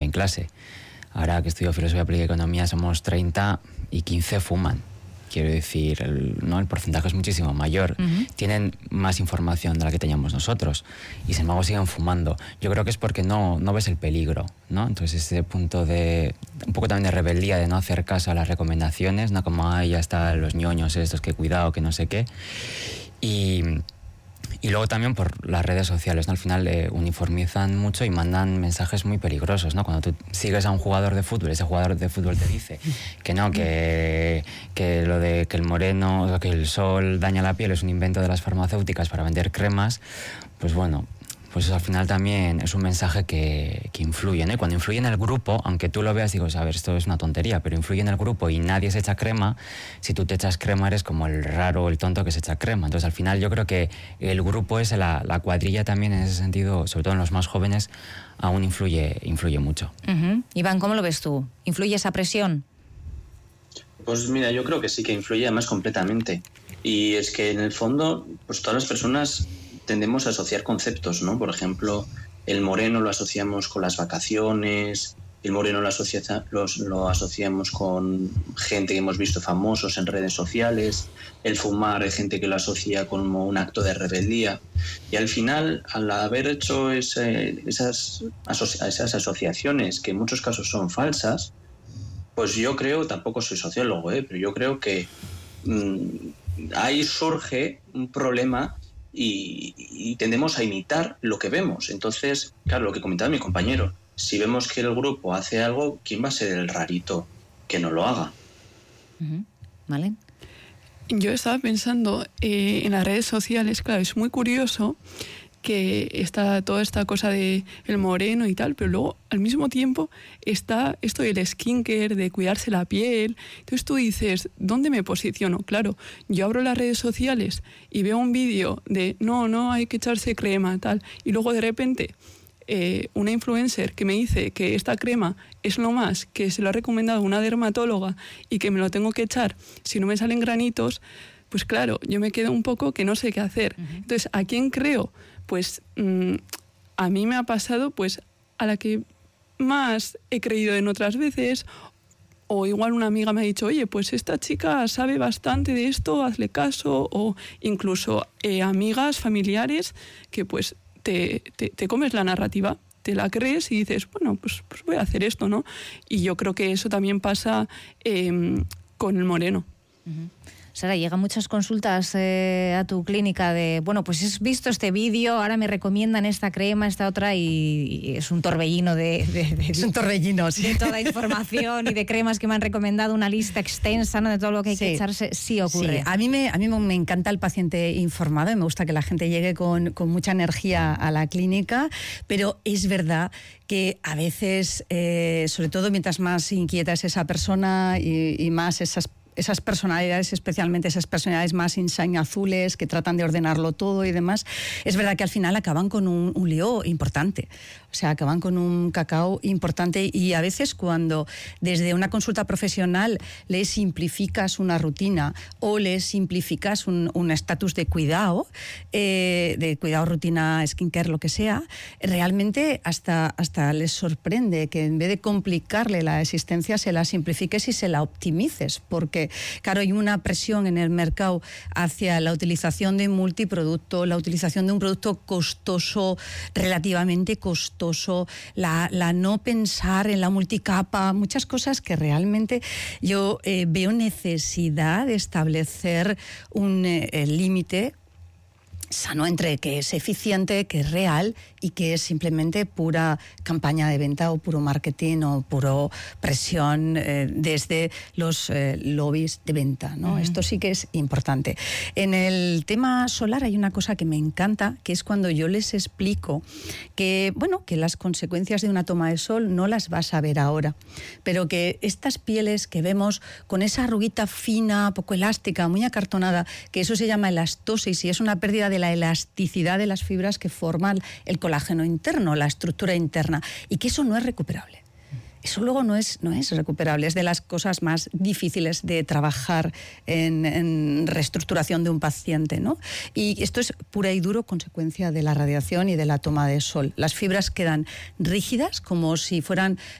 en clase. Ahora que estudio filosofía política y economía somos 30 y 15 fuman. Quiero decir, el porcentaje es muchísimo mayor. Tienen más información de la que teníamos nosotros y sin embargo siguen fumando. Yo creo que es porque no ves el peligro, ¿no? Entonces ese punto de un poco también de rebeldía, de no hacer caso a las recomendaciones, no como ya están los ñoños estos, que cuidado, que no sé qué. Y luego también por las redes sociales, ¿no? Al final uniformizan mucho y mandan mensajes muy peligrosos, ¿no? Cuando tú sigues a un jugador de fútbol, ese jugador de fútbol te dice que no, que lo de que el moreno, que el sol daña la piel es un invento de las farmacéuticas para vender cremas, pues bueno, pues al final también es un mensaje que influye, ¿no? Y cuando influye en el grupo, aunque tú lo veas, digo, a ver, esto es una tontería, pero influye en el grupo y nadie se echa crema, si tú te echas crema eres como el raro, el tonto que se echa crema. Entonces al final yo creo que el grupo es la cuadrilla también en ese sentido, sobre todo en los más jóvenes, aún influye mucho. Iván, ¿cómo lo ves tú? ¿Influye esa presión? Pues mira, yo creo que sí que influye además completamente. Y es que en el fondo, pues todas las personas tendemos a asociar conceptos, ¿no? Por ejemplo, el moreno lo asociamos con las vacaciones, el moreno lo asociamos con gente que hemos visto famosos en redes sociales, el fumar hay gente que lo asocia como un acto de rebeldía. Y al final, al haber hecho esas asociaciones, que en muchos casos son falsas, pues yo creo, tampoco soy sociólogo, pero yo creo que ahí surge un problema y tendemos a imitar lo que vemos. Entonces, claro, lo que comentaba mi compañero, si vemos que el grupo hace algo, ¿quién va a ser el rarito que no lo haga? ¿Vale? Yo estaba pensando en las redes sociales, claro, es muy curioso que está toda esta cosa de el moreno y tal, pero luego al mismo tiempo está esto del skincare, de cuidarse la piel. Entonces tú dices, ¿dónde me posiciono? Claro, yo abro las redes sociales y veo un vídeo de no hay que echarse crema, tal, y luego de repente una influencer que me dice que esta crema es lo más, que se lo ha recomendado una dermatóloga y que me lo tengo que echar si no me salen granitos, pues claro, yo me quedo un poco que no sé qué hacer. Entonces, ¿a quién creo? Pues a mí me ha pasado pues a la que más he creído en otras veces, o igual una amiga me ha dicho, oye, pues esta chica sabe bastante de esto, hazle caso, o incluso amigas, familiares, que pues te comes la narrativa, te la crees y dices, bueno, pues voy a hacer esto, ¿no? Y yo creo que eso también pasa con el moreno. Sara, llegan muchas consultas a tu clínica de, bueno, pues he visto este vídeo, ahora me recomiendan esta crema, esta otra, y es un torbellino es un torbellino, sí, de toda información y de cremas que me han recomendado, una lista extensa, ¿no?, de todo lo que hay que echarse. Sí ocurre. Sí. A mí me encanta el paciente informado y me gusta que la gente llegue con mucha energía a la clínica, pero es verdad que a veces, sobre todo mientras más inquieta es esa persona y más esas personalidades, especialmente esas personalidades más azules que tratan de ordenarlo todo y demás, es verdad que al final acaban con un lío importante. O sea, acaban con un cacao importante, y a veces cuando desde una consulta profesional les simplificas una rutina o les simplificas un estatus de cuidado, rutina, skincare, lo que sea, realmente hasta les sorprende que en vez de complicarle la existencia se la simplifiques y se la optimices, porque claro, hay una presión en el mercado hacia la utilización de multiproducto, la utilización de un producto costoso, relativamente costoso, la no pensar en la multicapa, muchas cosas que realmente yo veo necesidad de establecer un límite sano entre que es eficiente, que es real y que es simplemente pura campaña de venta o puro marketing o puro presión desde los lobbies de venta, ¿no? Esto sí que es importante. En el tema solar hay una cosa que me encanta, que es cuando yo les explico que, bueno, que las consecuencias de una toma de sol no las vas a ver ahora, pero que estas pieles que vemos con esa arruguita fina, poco elástica, muy acartonada, que eso se llama elastosis y es una pérdida de la elasticidad de las fibras que forman el colágeno interno, la estructura interna, y que eso no es recuperable. Eso luego no es recuperable, es de las cosas más difíciles de trabajar en reestructuración de un paciente, ¿no? Y esto es pura y duro consecuencia de la radiación y de la toma de sol. Las fibras quedan rígidas, como si fueran